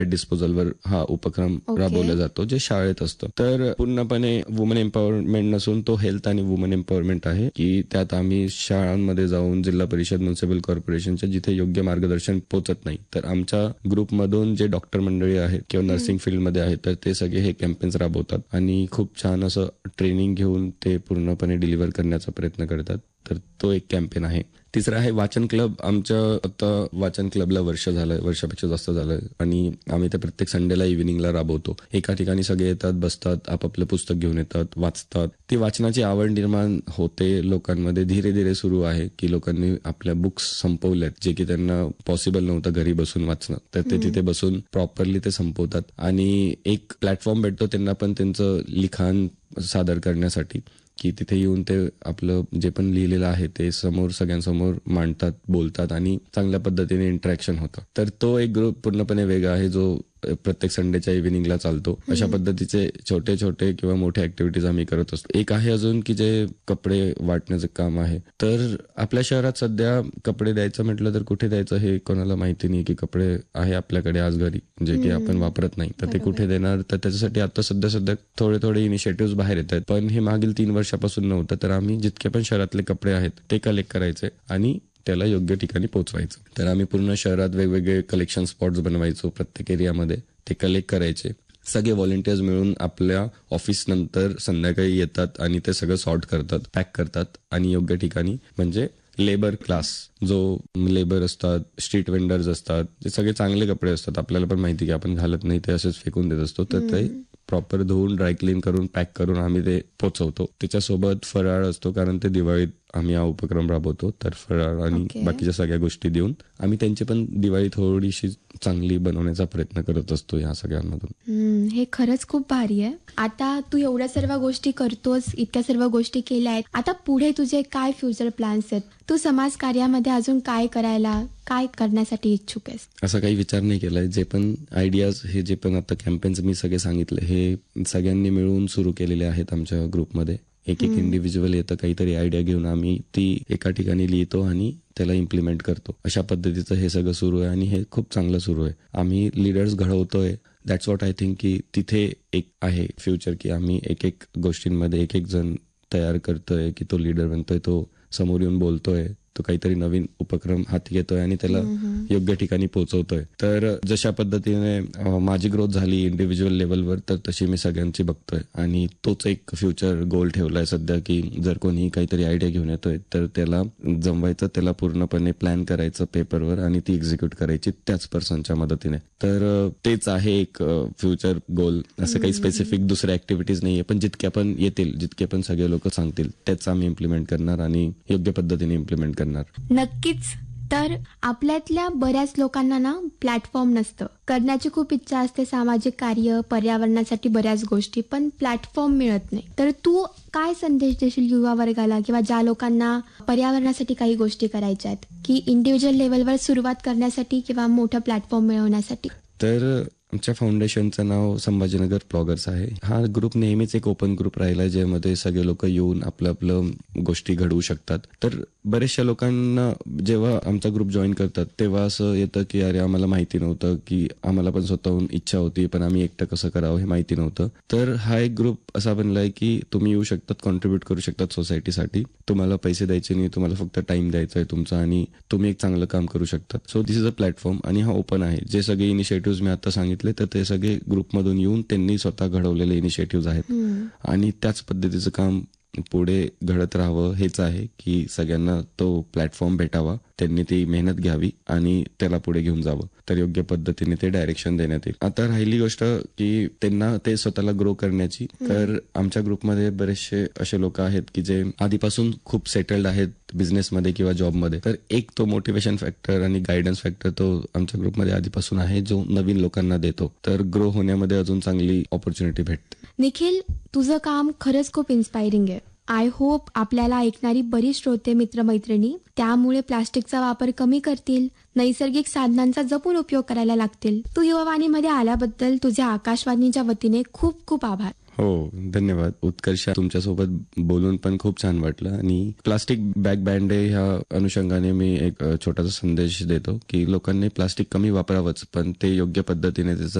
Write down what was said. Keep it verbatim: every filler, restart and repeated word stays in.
डिस्पोजलवर हा उपक्रम Okay. राबवला जातो जे शाळेत असतो. तर पूर्णपणे वुमन एम्पॉवरमेंट नसून तो हेल्थ आणि वुमन एम्पॉवरमेंट आहे की त्यात आम्ही शाळांमध्ये जाऊन जिल्हा परिषद म्युनिसिपल कॉर्पोरेशनच्या जिथे योग्य मार्गदर्शन पोहोचत नाही तर आमच्या ग्रुपमधून जे डॉक्टर मंडळी आहेत किंवा नर्सिंग फील्डमध्ये आहेत तर ते सगळे हे कॅम्पेन्स राबवतात आणि खूप छान असं ट्रेनिंग घेऊन ते पूर्णपणे डिलिव्हर करण्याचा प्रयत्न करतात. तर तो एक कॅम्पेन आहे. तिसरा आहे वाचन क्लब. आमच्या आता वाचन क्लबला वर्ष झालंय, वर्षापेक्षा जास्त झालंय आणि आम्ही ते प्रत्येक संडेला इव्हिनिंगला राबवतो. एका ठिकाणी सगळे येतात, बसतात, आपापलं पुस्तक घेऊन येतात, वाचतात. ती वाचनाची आवड निर्माण होते लोकांमध्ये. धीरे धीरे सुरू आहे की लोकांनी आपल्या बुक्स संपवल्यात जे की त्यांना पॉसिबल नव्हतं घरी बसून वाचणं, तर ते तिथे बसून प्रॉपरली ते संपवतात आणि एक प्लॅटफॉर्म भेटतो त्यांना पण त्यांचं लिखाण सादर करण्यासाठी की तिथे येऊन ते आपलं जे पण लिहिलेलं आहे ते समोर सगळ्यांसमोर मांडतात, बोलतात आणि चांगल्या पद्धतीने इंटरॅक्शन होतं. तर तो एक ग्रुप पूर्णपणे वेगळा आहे जो प्रत्येक संडेच्या इव्हिनिंगला चालतो. अशा पद्धतीचे छोटे छोटे किंवा मोठे ऍक्टिव्हिटीज आम्ही करत असतो. एक आहे अजून की जे कपडे वाटण्याचं काम आहे. तर आपल्या शहरात सध्या कपडे द्यायचं म्हटलं तर कुठे द्यायचं हे कोणाला माहिती नाही की कपडे आहे आपल्याकडे आज घरी जे की आपण वापरत नाही तर ते कुठे देणार. तर त्याच्यासाठी आता सध्या सध्या थोडे थोडे इनिशिएटिव्ह बाहेर येत आहेत. पण हे मागील तीन वर्षापासून नव्हतं. तर आम्ही जितके पण शहरातले कपडे आहेत ते कलेक्ट करायचे आणि त्याला योग्य ठिकाणी पोहोचवायचं. तर आम्ही पूर्ण शहरात वेगवेगळे कलेक्शन स्पॉट्स बनवायचो प्रत्येक एरियामध्ये. ते कलेक्ट करायचे. सगळे व्हॉलंटियर्स मिळून आपल्या ऑफिस नंतर संध्याकाळी येतात आणि ते सगळं सॉर्ट करतात, पॅक करतात आणि योग्य ठिकाणी म्हणजे लेबर क्लास जो लेबर असतात, स्ट्रीट वेंडर्स असतात, जे सगळे चांगले कपडे असतात आपल्याला पण माहिती की आपण घालत नाही ते असेच फेकून देत असतो. तर ते प्रॉपर धुवून ड्रायक्लीन करून पॅक करून आम्ही ते पोहोचवतो. त्याच्यासोबत फराळ असतो कारण ते दिवाळीत आम्ही हा उपक्रम राबवतो. तर फराळ आणि Okay. बाकीच्या सगळ्या गोष्टी देऊन आम्ही त्यांची पण दिवाळी थोडीशी चांगली बनवण्याचा प्रयत्न करत असतो या सगळ्यांमधून. हम्म, हे खरंच खूप भारी आहे. आता तू एवढ्या सर्व गोष्टी करतोस, इतक्या सर्व गोष्टी केल्या आहेत. आता पुढे तुझे काय फ्युचर प्लॅन्स आहेत? तू समाज कार्यामध्ये अजून काय करायला, काय करण्यासाठी इच्छुक आहेस? असा काही विचार नाही केलाय. जे पण आयडियाज हे जे पण आता कॅम्पेन्स मी सगळे सांगितले हे सगळ्यांनी मिळून सुरू केलेले आहेत आमच्या ग्रुपमध्ये. एक एक इंडिव्हिज्युअल येतं, काहीतरी आयडिया घेऊन आम्ही ती एका ठिकाणी लिहितो आणि त्याला इम्प्लिमेंट करतो. अशा पद्धतीचं हे सगळं सुरू आहे आणि हे खूप चांगलं सुरू आहे. आम्ही leaders घडवतोय. That's what I think की तिथे एक आहे फ्युचर की आम्ही एक एक गोष्टींमध्ये एक एक जण तयार करतोय की तो लीडर बनतोय, तो समोर येऊन बोलतोय, तो काहीतरी नवीन उपक्रम हाती घेतोय आणि त्याला योग्य ठिकाणी पोहोचवतोय. तर जशा पद्धतीने अं, माझी ग्रोथ झाली इंडिव्हिज्युअल लेवलवर तर तशी मी सगळ्यांची बघतोय आणि तोच एक फ्युचर गोल ठेवलाय सध्या की जर कोणी काहीतरी आयडिया घेऊन येतोय तर त्याला जमवायचं, त्याला पूर्णपणे प्लॅन करायचं पेपरवर आणि ती एक्झिक्यूट करायची त्याच पर्सनच्या मदतीने. तर अं, तेच आहे एक फ्युचर गोल. असं काही स्पेसिफिक दुसऱ्या ऍक्टिव्हिटीज नाहीये, पण जितक्या पण येतील, जितके पण सगळे लोक सांगतील तेच आम्ही इम्प्लिमेंट करणार आणि योग्य पद्धतीने इम्प्लिमेंट करणार. नक्कीच. तर आपल्यातल्या बऱ्याच लोकांना ना प्लॅटफॉर्म नसतं. करण्याची खूप इच्छा असते, सामाजिक कार्य, पर्यावरणासाठी बऱ्याच गोष्टी, पण प्लॅटफॉर्म मिळत नाही. तर तू काय संदेश देशील युवा वर्गाला किंवा ज्या लोकांना पर्यावरणासाठी काही गोष्टी करायच्या आहेत की इंडिव्हिज्युअल लेवलवर सुरुवात करण्यासाठी किंवा मोठं प्लॅटफॉर्म मिळवण्यासाठी? तर आमच्या फाउंडेशनचं नाव संभाजीनगर ब्लॉगर्स आहे. हा ग्रुप नेहमीच एक ओपन ग्रुप राहिला ज्यामध्ये सगळे लोक येऊन आपलं आपलं गोष्टी घडवू शकतात. तर बऱ्याचशा लोकांना जेव्हा आमचा ग्रुप जॉईन करतात तेव्हा असं येतं की अरे आम्हाला माहिती नव्हतं, की आम्हाला पण स्वतःहून इच्छा होती पण आम्ही एकटं कसं करावं हे माहिती नव्हतं. तर हा एक ग्रुप असा बनलाय की तुम्ही येऊ शकतात, कॉन्ट्रीब्युट करू शकतात सोसायटीसाठी. तुम्हाला पैसे द्यायचे नाही, तुम्हाला फक्त टाइम द्यायचा आहे तुमचा आणि तुम्ही एक चांगलं काम करू शकतात. So this is a platform आणि हा ओपन आहे. जे सगळे इनिशिएटिव्ह मी आता सांगितले तर ते सगळे ग्रुपमधून येऊन त्यांनी स्वतः घडवलेले इनिशिएटिव्ह आहेत आणि त्याच पद्धतीचं काम पुढे घडत राहावं हेच आहे की सगळ्यांना तो प्लॅटफॉर्म भेटावा, त्यांनी ती मेहनत घ्यावी आणि त्याला पुढे घेऊन जावं तर योग्य पद्धतीने ते डायरेक्शन देण्यात येईल. आता राहिली गोष्ट की त्यांना ते स्वतःला ग्रो करण्याची, तर आमच्या ग्रुपमध्ये बरेचसे असे लोक आहेत की जे आधीपासून खूप सेटल्ड आहेत बिझनेसमध्ये किंवा जॉबमध्ये. तर एक तो मोटिवेशन फॅक्टर आणि गायडन्स फॅक्टर तो आमच्या ग्रुपमध्ये आधीपासून आहे जो नवीन लोकांना देतो. तर ग्रो होण्यामध्ये अजून चांगली ऑपॉर्च्युनिटी भेटते. निखिल, तुझं काम खरंच खूप इन्स्पायरिंग आहे. आय होप आपल्याला ऐकणारी बरीच श्रोते मित्रमैत्रिणी त्यामुळे प्लास्टिकचा वापर कमी करतील, नैसर्गिक साधनांचा जपून उपयोग करायला लागतील. तू युवावाणीमध्ये आल्याबद्दल तुझ्या आकाशवाणीच्या वतीने खूप खूप आभार. हो, धन्यवाद. उत्कर्ष, तुमच्यासोबत बोलून पण खूप छान वाटलं. आणि प्लास्टिक बॅग बँड डे ह्या अनुषंगाने मी एक अ, छोटासा संदेश देतो की लोकांनी प्लास्टिक कमी वापरावंच, पण ते योग्य पद्धतीने त्याचं